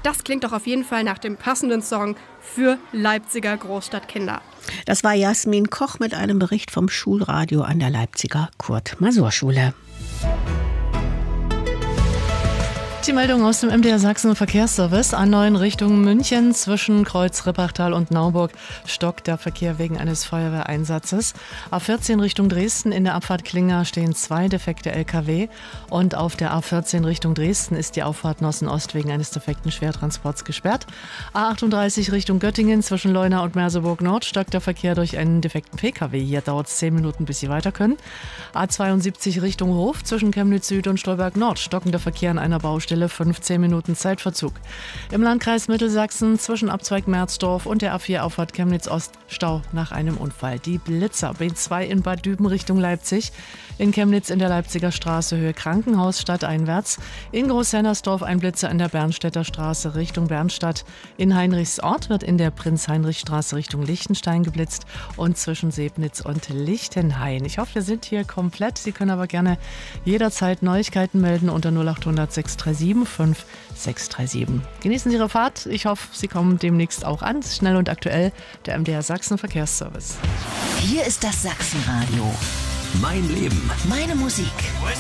Das klingt doch auf jeden Fall nach dem passenden Song für Leipziger Großstadtkinder. Das war Jasmin Koch mit einem Bericht vom Schulradio an der Leipziger Kurt-Masur-Schule. Die Meldung aus dem MDR Sachsen Verkehrsservice. A9 Richtung München zwischen Kreuz-Rippachtal und Nauburg stockt der Verkehr wegen eines Feuerwehreinsatzes. A14 Richtung Dresden in der Abfahrt Klinger stehen 2 defekte LKW. Und auf der A14 Richtung Dresden ist die Auffahrt Nossen-Ost wegen eines defekten Schwertransports gesperrt. A38 Richtung Göttingen zwischen Leuna und Merseburg-Nord stockt der Verkehr durch einen defekten Pkw. Hier dauert es 10 Minuten, bis Sie weiter können. A72 Richtung Hof zwischen Chemnitz Süd und Stolberg-Nord stockender Verkehr an einer Baustelle. 15 Minuten Zeitverzug. Im Landkreis Mittelsachsen zwischen Abzweig Merzdorf und der A4 Auffahrt Chemnitz-Ost Stau nach einem Unfall. Die Blitzer B2 in Bad Düben Richtung Leipzig. In Chemnitz in der Leipziger Straße Höhe Krankenhaus stadteinwärts. In Großhennersdorf ein Blitzer in der Bernstädter Straße Richtung Bernstadt. In Heinrichsort wird in der Prinz-Heinrich-Straße Richtung Liechtenstein geblitzt und zwischen Sebnitz und Lichtenhain. Ich hoffe, wir sind hier komplett. Sie können aber gerne jederzeit Neuigkeiten melden unter 0800 637 5637. Genießen Sie Ihre Fahrt. Ich hoffe, Sie kommen demnächst auch an. Schnell und aktuell, der MDR Sachsen Verkehrsservice. Hier ist das Sachsenradio. Mein Leben. Meine Musik.